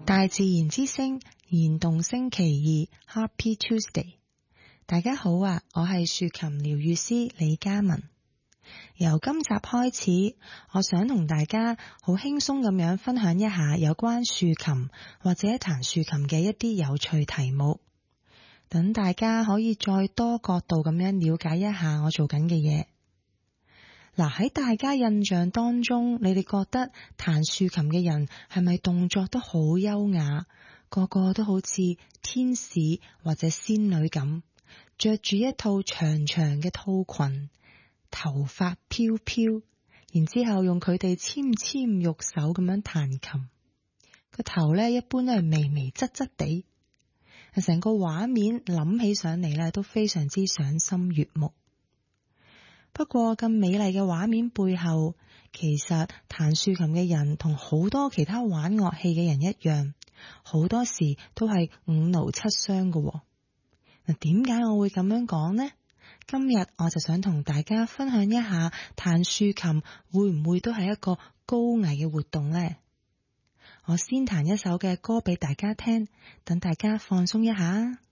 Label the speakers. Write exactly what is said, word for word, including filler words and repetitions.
Speaker 1: 大自然之聲燃動星期二 Happy Tuesday， 大家好啊，我係豎琴療癒師李嘉文。由今集開始，我想同大家好輕鬆咁樣分享一下有關豎琴或者彈豎琴嘅一啲有趣題目，等大家可以再多角度咁樣了解一下我做緊嘅嘢。嗱，喺大家印象當中，你哋覺得彈豎琴嘅人係咪動作都好優雅，個個都好似天使或者仙女咁，着住一套長長嘅套裙，頭髮飄飄，然之後用佢哋纖纖玉手咁樣彈琴，個頭咧一般都係微微側側地，成個畫面諗起上嚟咧都非常之賞心悅目。不過咁美麗嘅畫面背後，其實彈豎琴嘅人同好多其他玩樂器嘅人一樣，好多時都係五勞七傷嘅。嗱，點解我會咁樣講呢？今日我就想同大家分享一下，彈豎琴會唔會都係一個高危嘅活動呢？我先彈一首嘅歌俾大家聽，等大家放鬆一下。